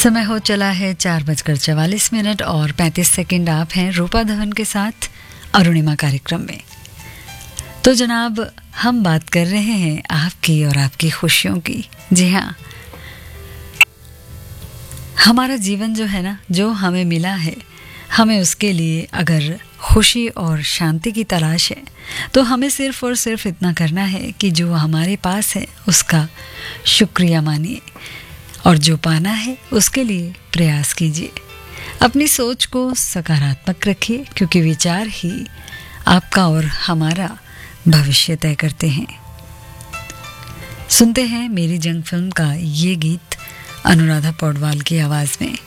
समय हो चला है 4:44 और 35 सेकंड। आप हैं रूपा धवन के साथ अरुणिमा कार्यक्रम में। तो जनाब, हम बात कर रहे हैं आपकी और आपकी खुशियों की। जी हाँ, हमारा जीवन जो है ना, जो हमें मिला है, हमें उसके लिए अगर खुशी और शांति की तलाश है तो हमें सिर्फ और सिर्फ इतना करना है कि जो हमारे पास है उसका शुक्रिया मानिए और जो पाना है उसके लिए प्रयास कीजिए। अपनी सोच को सकारात्मक रखिए, क्योंकि विचार ही आपका और हमारा भविष्य तय करते हैं। सुनते हैं मेरी जंग फिल्म का ये गीत अनुराधा पौडवाल की आवाज में।